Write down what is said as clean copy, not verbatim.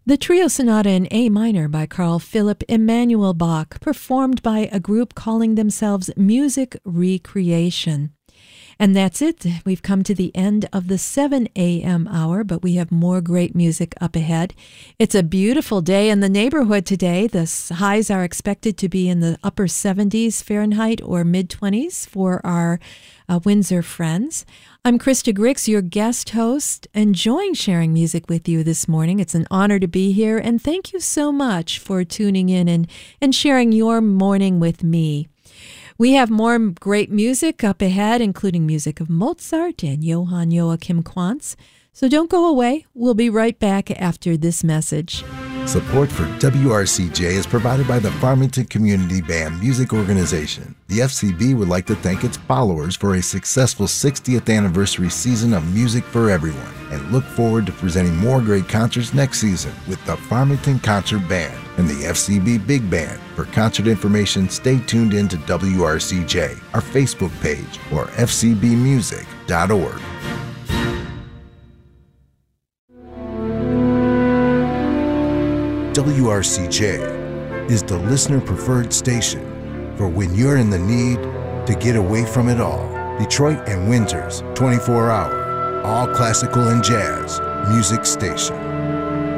The Trio Sonata in A minor by Carl Philipp Emanuel Bach, performed by a group calling themselves Music Recreation. And that's it. We've come to the end of the 7 a.m. hour, but we have more great music up ahead. It's a beautiful day in the neighborhood today. The highs are expected to be in the upper 70s Fahrenheit or mid-20s for our Windsor friends. I'm Krista Grix, your guest host, enjoying sharing music with you this morning. It's an honor to be here, and thank you so much for tuning in and sharing your morning with me. We have more great music up ahead, including music of Mozart and Johann Joachim Quantz. So don't go away. We'll be right back after this message. Support for WRCJ is provided by the Farmington Community Band Music Organization. The FCB would like to thank its followers for a successful 60th anniversary season of music for everyone and look forward to presenting more great concerts next season with the Farmington Concert Band and the FCB Big Band. For concert information, stay tuned in to WRCJ, our Facebook page, or fcbmusic.org. WRCJ is the listener-preferred station for when you're in the need to get away from it all. Detroit and Windsor's 24-hour, all classical and jazz music station.